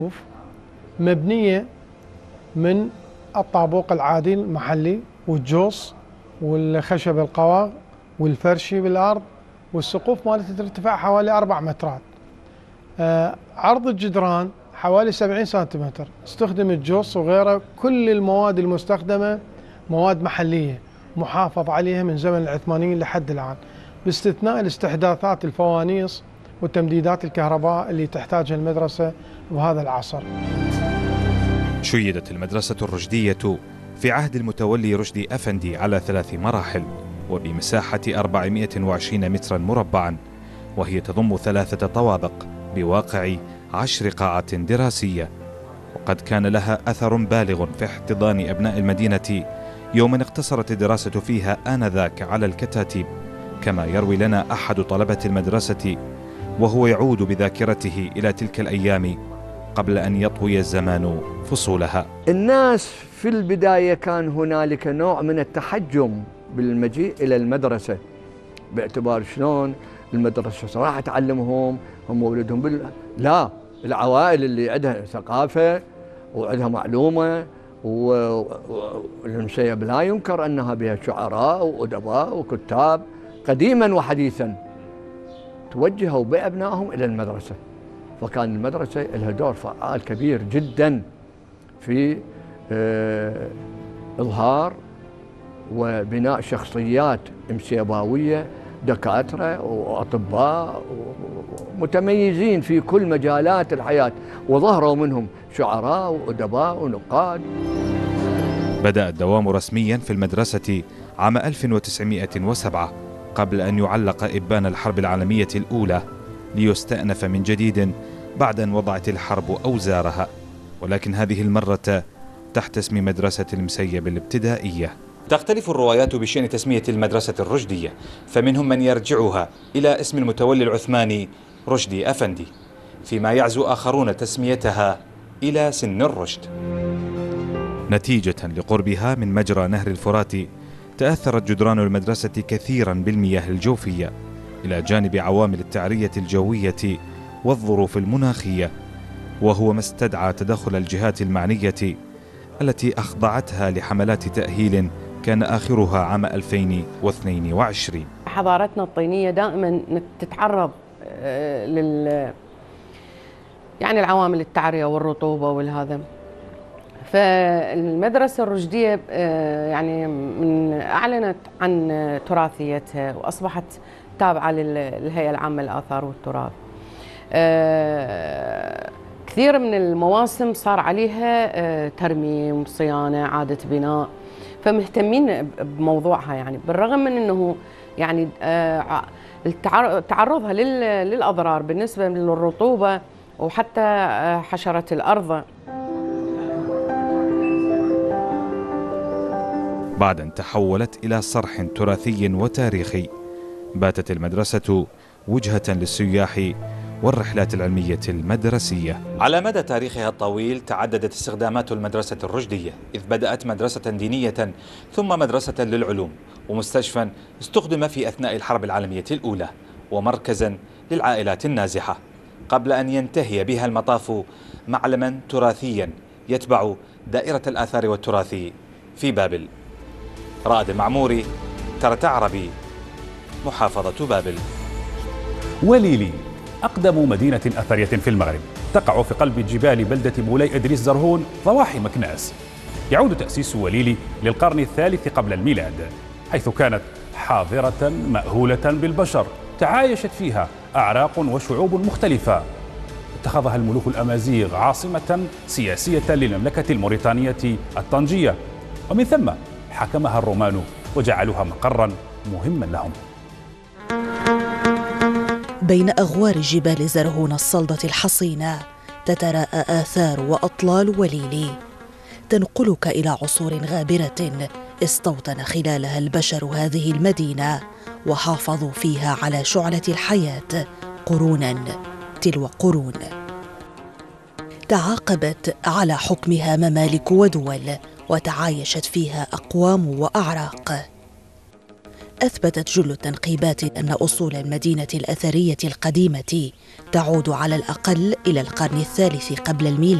مبنية من الطابوق العادي المحلي والجوص والخشب القواغ والفرشي بالأرض، والسقوف مالتها ترتفع حوالي 4 مترات. عرض الجدران حوالي 70 سنتيمتر. استخدم الجوص وغيره. كل المواد المستخدمة مواد محلية محافظ عليها من زمن العثمانيين لحد الآن، باستثناء الاستحداثات الفوانيس وتمديدات الكهرباء اللي تحتاجها المدرسة بهذا العصر. شيدت المدرسة الرشدية في عهد المتولي رشدي أفندي على 3 مراحل وبمساحة 420 مترا مربعا، وهي تضم 3 طوابق بواقع 10 قاعات دراسية، وقد كان لها أثر بالغ في احتضان أبناء المدينة يوما اقتصرت الدراسة فيها آنذاك على الكتاتيب، كما يروي لنا أحد طلبة المدرسة وهو يعود بذاكرته إلى تلك الأيام قبل أن يطوي الزمان فصولها. الناس في البداية كان هنالك نوع من التحجم بالمجيء إلى المدرسة، باعتبار شلون المدرسة راح تعلمهم هم ولدهم لا، العوائل اللي عندها ثقافة وعندها معلومة والمسيب لا ينكر أنها بها شعراء وأدباء وكتاب قديما وحديثا توجهوا بأبنائهم إلى المدرسة، فكان المدرسة لها دور فعال كبير جدا في إظهار وبناء شخصيات مسيباوية، دكاترة وأطباء متميزين في كل مجالات الحياة، وظهروا منهم شعراء وأدباء ونقاد. بدأ الدوام رسميا في المدرسة عام 1907 قبل أن يعلق إبان الحرب العالمية الأولى ليستأنف من جديد بعد أن وضعت الحرب أوزارها، ولكن هذه المرة تحت اسم مدرسة المسيب الابتدائية. تختلف الروايات بشأن تسمية المدرسة الرشدية، فمنهم من يرجعها إلى اسم المتولي العثماني رشدي أفندي، فيما يعزو آخرون تسميتها إلى سن الرشد. نتيجة لقربها من مجرى نهر الفرات تأثرت جدران المدرسة كثيرا بالمياه الجوفية، إلى جانب عوامل التعرية الجوية والظروف المناخية، وهو ما استدعى تدخل الجهات المعنية التي أخضعتها لحملات تأهيل كان آخرها عام 2022. حضارتنا الطينية دائما تتعرض يعني العوامل التعرية والرطوبة والهذا، فالمدرسة الرشدية يعني من أعلنت عن تراثيتها وأصبحت تابعة للهيئة العامة للآثار والتراث. كثير من المواسم صار عليها ترميم، صيانة، إعادة بناء، فمهتمين بموضوعها يعني، بالرغم من أنه يعني تعرضها للأضرار بالنسبة للرطوبة وحتى حشرة الأرض. بعد أن تحولت إلى صرح تراثي وتاريخي، باتت المدرسة وجهة للسياح والرحلات العلمية المدرسية. على مدى تاريخها الطويل تعددت استخدامات المدرسة الرشدية، إذ بدأت مدرسة دينية ثم مدرسة للعلوم ومستشفى استخدم في أثناء الحرب العالمية الأولى ومركزا للعائلات النازحة، قبل أن ينتهي بها المطاف معلما تراثيا يتبع دائرة الآثار والتراث في بابل. رائد المعموري، ترت عربي، محافظة بابل. وليلي أقدم مدينة أثرية في المغرب، تقع في قلب جبال بلدة مولاي إدريس زرهون ضواحي مكناس. يعود تأسيس وليلي للقرن الثالث قبل الميلاد، حيث كانت حاضرة مأهولة بالبشر تعايشت فيها أعراق وشعوب مختلفة. اتخذها الملوك الأمازيغ عاصمة سياسية للمملكة الموريتانية الطنجية، ومن ثم حكمها الرومان وجعلوها مقرا مهما لهم. بين أغوار جبال زرهون الصلدة الحصينة تتراءى آثار وأطلال وليلي تنقلك إلى عصور غابرة استوطن خلالها البشر هذه المدينة وحافظوا فيها على شعلة الحياة قرونا تلو قرون. تعاقبت على حكمها ممالك ودول وتعايشت فيها أقوام وأعراق. أثبتت جل التنقيبات أن أصول المدينة الأثرية القديمة تعود على الأقل إلى القرن الثالث قبل الميلاد.